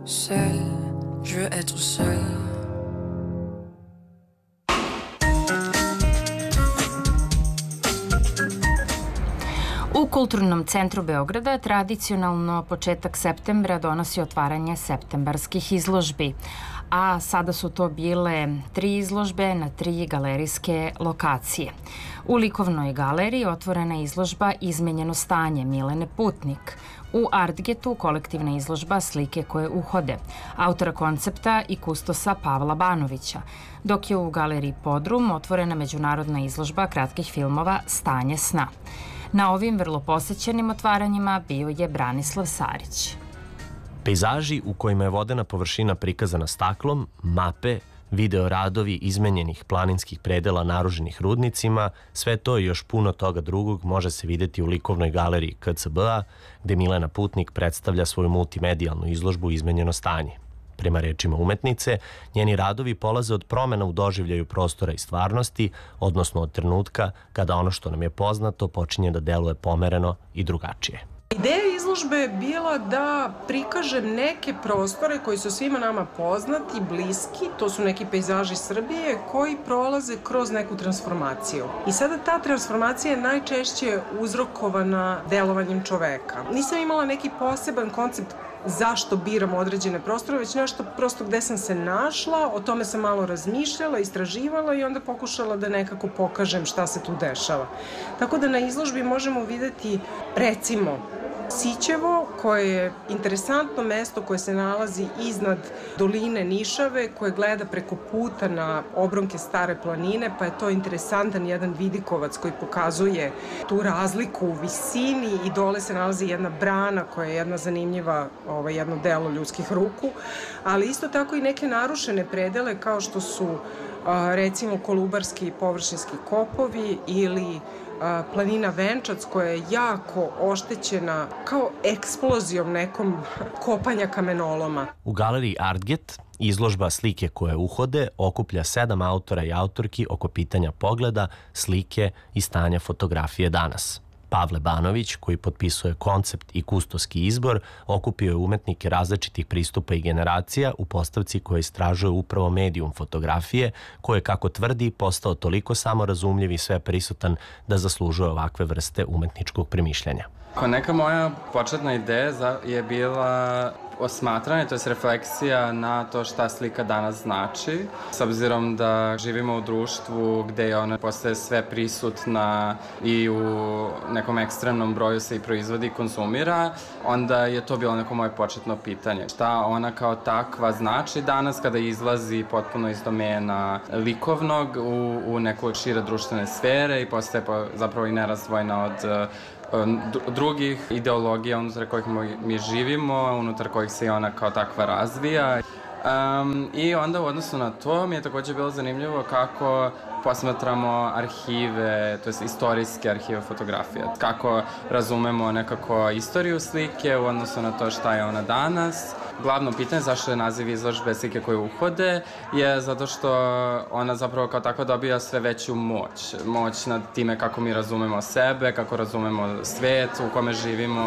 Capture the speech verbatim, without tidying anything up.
seul, je veux être seul. U Kulturnom centru Beograda tradicionalno početak septembra donosi otvaranje septembarskih izložbi, a sada su to bile tri izložbe na tri galerijske lokacije. U Likovnoj galeriji otvorena je izložba Izmenjeno stanje Milene Putnik. U Artgetu kolektivna izložba Slike koje uhode, autora koncepta i kustosa Pavla Banovića, dok je u galeriji Podrum otvorena međunarodna izložba kratkih filmova Stanje sna. Na ovim vrlo posećenim otvaranjima bio je Branislav Sarić. Pejzaži u kojima je vodena površina prikazana staklom, mape, video radovi izmenjenih planinskih predela naruženih rudnicima, sve to i još puno toga drugog može se videti u Likovnoj galeriji K C B-a, gde Milena Putnik predstavlja svoju multimedijalnu izložbu Izmenjeno stanje. Prema rečima umetnice, njeni radovi polaze od promena u doživljaju prostora i stvarnosti, odnosno od trenutka kada ono što nam je poznato počinje da deluje pomereno i drugačije. Ideja izložbe je bila da prikažem neke prostore koji su svima nama poznati, bliski, to su neki pejzaži Srbije koji prolaze kroz neku transformaciju. I sada ta transformacija je najčešće uzrokovana delovanjem čoveka. Nisam imala neki poseban koncept zašto biram određene prostore, već nešto prosto gde sam se našla, o tome sam malo razmišljala, istraživala i onda pokušala da nekako pokažem šta se tu dešava. Tako da na izložbi možemo videti, recimo, Sićevo, koje je interesantno mesto koje se nalazi iznad doline Nišave, koje gleda preko puta na obronke Stare planine, pa je to interesantan jedan vidikovac koji pokazuje tu razliku u visini i dole se nalazi jedna brana koja je jedna zanimljiva, ovaj, jedno delo ljudskih ruku, ali isto tako i neke narušene predele kao što su recimo Kolubarski i površinski kopovi ili planina Venčac koja je jako oštećena kao eksplozijom nekom kopanja kamenoloma. U galeriji Artget izložba Slike koje uhode okuplja sedam autora i autorki oko pitanja pogleda, slike i stanja fotografije danas. Pavle Banović, koji potpisuje koncept i kustoski izbor, okupio je umetnike različitih pristupa i generacija u postavci koja istražuje upravo medijum fotografije, koji je, kako tvrdi, postao toliko samorazumljiv i sveprisutan da zaslužuje ovakve vrste umetničkog premišljanja. Neka moja početna ideja je bila osmatranje, to je refleksija na to šta slika danas znači. S obzirom da živimo u društvu gde je ona postaje sve prisutna i u nekom ekstremnom broju se i proizvodi i konzumira, onda je to bilo neko moje početno pitanje. Šta ona kao takva znači danas kada izlazi potpuno iz domena likovnog u, u neku šire društvene sfere i postaje zapravo i nerazdvojna od drugih ideologija unutar kojih mi živimo, unutar kojih se i ona kao takva razvija. Um, I onda u odnosu na to mi je takođe bilo zanimljivo kako posmatramo arhive, to je istorijske arhive fotografije. Kako razumemo nekako istoriju slike u odnosu na to šta je ona danas. Glavno pitanje zašto je naziv izložbe Slike koje uhode je zato što ona zapravo kao tako dobija sve veću moć. Moć nad time kako mi razumemo sebe, kako razumemo svet u kome živimo.